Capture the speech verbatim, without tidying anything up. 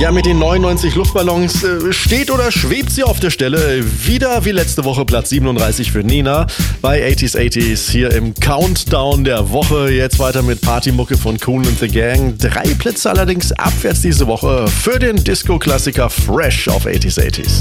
Ja, mit den neunundneunzig Luftballons äh, steht oder schwebt sie auf der Stelle. Wieder wie letzte Woche Platz siebenunddreißig für Nina bei achtziger achtziger hier im Countdown der Woche. Jetzt weiter mit Partymucke von Kool and the Gang. Drei Plätze allerdings abwärts diese Woche für den Disco-Klassiker Fresh auf achtziger achtziger.